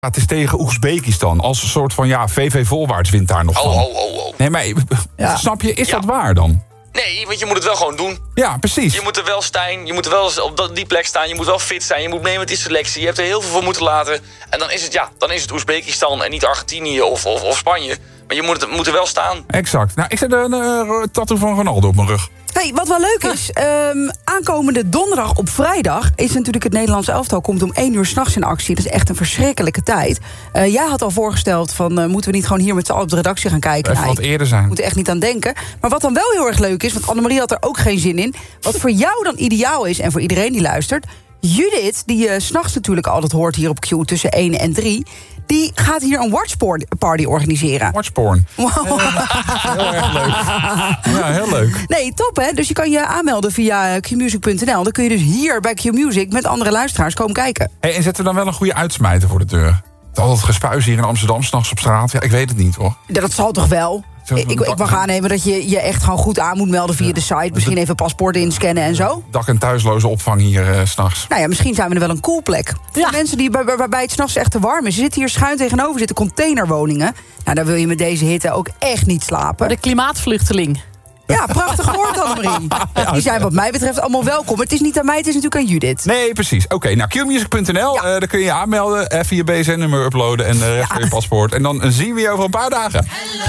Het is tegen Oezbekistan. Als een soort van, VV Volwaarts wint daar nog van. Nee, maar snap je, is dat waar dan? Nee, want je moet het wel gewoon doen. Ja, precies. Je moet er wel staan, je moet er wel op die plek staan. Je moet wel fit zijn, je moet mee met die selectie. Je hebt er heel veel voor moeten laten. En dan is het Oezbekistan en niet Argentinië of Spanje. Maar je moet er wel staan. Exact. Nou, ik zet een tattoo van Ronaldo op mijn rug. Hey, wat wel leuk is, aankomende donderdag op vrijdag is natuurlijk het Nederlands elftal komt om 1 uur 's nachts in actie. Dat is echt een verschrikkelijke tijd. Jij had al voorgesteld van, moeten we niet gewoon hier met z'n allen op de redactie gaan kijken? Even wat eerder zijn. Moet er echt niet aan denken. Maar wat dan wel heel erg leuk is, want Annemarie had er ook geen zin in. Wat voor jou dan ideaal is en voor iedereen die luistert. Judith, die je 's nachts natuurlijk altijd hoort hier op Q tussen 1 en 3... die gaat hier een watchporn party organiseren. Watchporn. Wow. Heel erg leuk. Ja, heel leuk. Nee, top hè. Dus je kan je aanmelden via qmusic.nl. Dan kun je dus hier bij Qmusic met andere luisteraars komen kijken. Hey, en zetten we dan wel een goede uitsmijter voor de deur? Het is altijd gespuis hier in Amsterdam, 's nachts op straat. Ja, ik weet het niet hoor. Dat zal toch wel? Ik mag aannemen dat je je echt gewoon goed aan moet melden via de site. Misschien even paspoort inscannen en zo. Dak- en thuisloze opvang hier 's nachts. Nou ja, misschien zijn we er wel een cool plek. Voor mensen die waarbij het 's nachts echt te warm is. Er zitten hier schuin tegenover zitten containerwoningen. Nou, daar wil je met deze hitte ook echt niet slapen. De klimaatvluchteling. Ja, prachtig gehoord, Annemarie. Die zijn wat mij betreft allemaal welkom. Het is niet aan mij, het is natuurlijk aan Judith. Nee, precies. Oké, nou, qmusic.nl, daar kun je je aanmelden. Even je BSN-nummer uploaden en de rest van je paspoort. En dan zien we je over een paar dagen.